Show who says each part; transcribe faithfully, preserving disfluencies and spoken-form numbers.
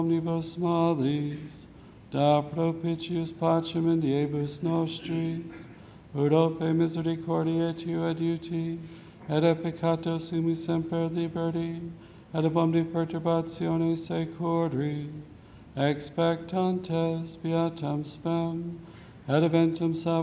Speaker 1: omnibus malis, da propitius pacem in diebus nostris, ut ope misericordiae tua adiuti, et a peccato sumi semper liberti, et ab omni perturbatione securi, expectantes beatam spem, et eventum salvationem